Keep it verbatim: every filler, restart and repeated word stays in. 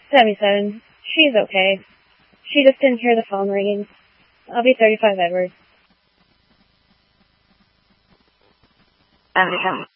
seventy-seven. She's okay. She just didn't hear the phone ringing. I'll be thirty-five Edward. seventy-seven.